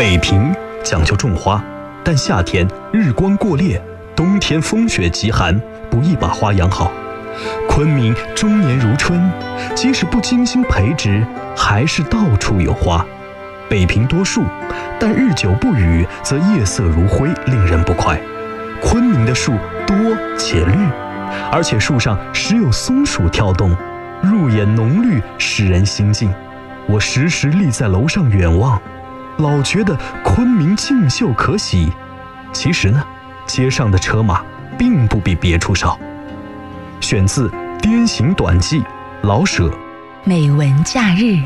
北平讲究种花，但夏天日光过烈，冬天风雪极寒，不易把花养好。昆明终年如春，即使不精心培植，还是到处有花。北平多树，但日久不雨，则叶色如灰，令人不快。昆明的树多且绿，而且树上时有松鼠跳动，入眼浓绿，使人心静。我时时立在楼上远望，老觉得昆明静秀可喜。其实呢，街上的车马并不比别处少。选自《滇行短记》，老舍。 美文假日。